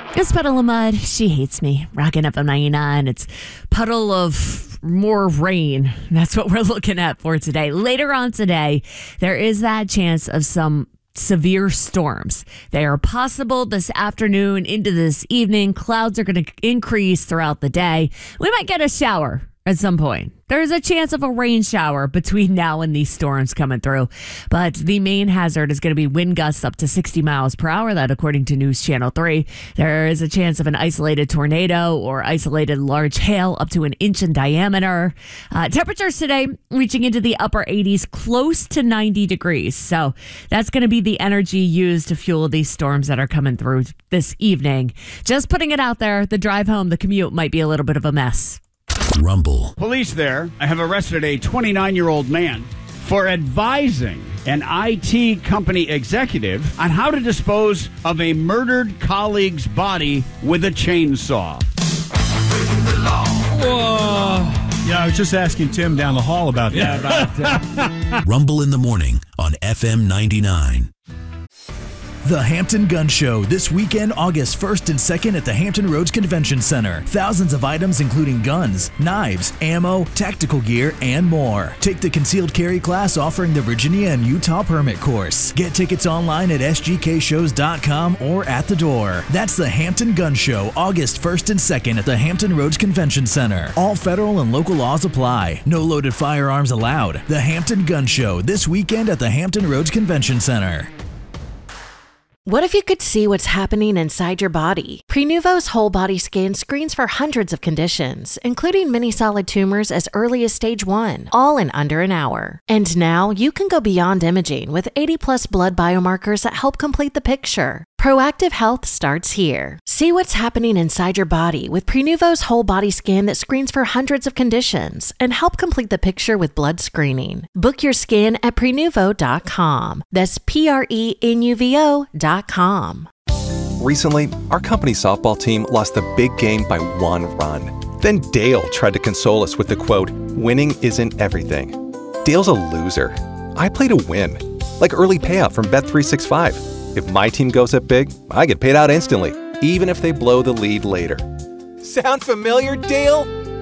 It's Puddle of Mud. She hates me. Rockin' FM 99. It's puddle of more rain. That's what we're looking at for today. Later on today, there is that chance of some severe storms. They are possible this afternoon into this evening. Clouds are going to increase throughout the day. We might get a shower at some point. There's a chance of a rain shower between now and these storms coming through. But the main hazard is going to be wind gusts up to 60 miles per hour. That, according to News Channel 3, there is a chance of an isolated tornado or isolated large hail up to an inch in diameter. Temperatures today reaching into the upper 80s, close to 90 degrees. So that's going to be the energy used to fuel these storms that are coming through this evening. Just putting it out there, the drive home, the commute might be a little bit of a mess. Rumble. Police there have arrested a 29-year-old man for advising an IT company executive on how to dispose of a murdered colleague's body with a chainsaw. Whoa. Yeah, I was just asking Tim down the hall about that. Rumble in the morning on FM 99. The Hampton Gun Show this weekend, August 1st and 2nd at the Hampton Roads Convention Center. Thousands of items including guns, knives, ammo, tactical gear, and more. Take the concealed carry class offering the Virginia and Utah permit course. Get tickets online at sgkshows.com or at the door. That's the Hampton Gun Show, August 1st and 2nd at the Hampton Roads Convention Center. All federal and local laws apply. No loaded firearms allowed. The Hampton Gun Show this weekend at the Hampton Roads Convention Center. What if you could see what's happening inside your body? Prenuvo's whole body scan screens for hundreds of conditions, including many solid tumors as early as stage 1, all in under an hour. And now you can go beyond imaging with 80+ blood biomarkers that help complete the picture. Proactive health starts here. See what's happening inside your body with Prenuvo's whole body scan that screens for hundreds of conditions and help complete the picture with blood screening. Book your scan at Prenuvo.com. That's Prenuvo.com. Recently, our company softball team lost the big game by 1 run. Then Dale tried to console us with the quote, "Winning isn't everything." Dale's a loser. I play to win, like early payout from Bet365. If my team goes up big, I get paid out instantly, even if they blow the lead later. Sound familiar, Dale?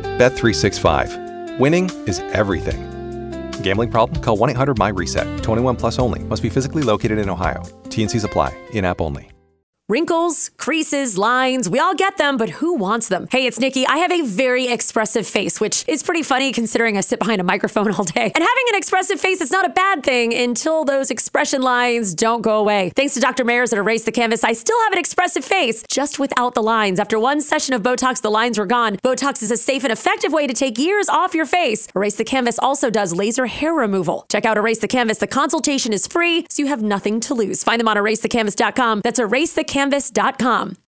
Bet365. Winning is everything. Gambling problem? Call 1-800-MY-RESET. 21 plus only. Must be physically located in Ohio. T&Cs apply. In-app only. Wrinkles, creases, lines, we all get them, but who wants them? Hey, it's Nikki. I have a very expressive face, which is pretty funny considering I sit behind a microphone all day. And having an expressive face is not a bad thing until those expression lines don't go away. Thanks to Dr. Mayers at Erase the Canvas, I still have an expressive face, just without the lines. After one session of Botox, the lines were gone. Botox is a safe and effective way to take years off your face. Erase the Canvas also does laser hair removal. Check out Erase the Canvas. The consultation is free, so you have nothing to lose. Find them on erasethecanvas.com. That's erasethecanvas.com.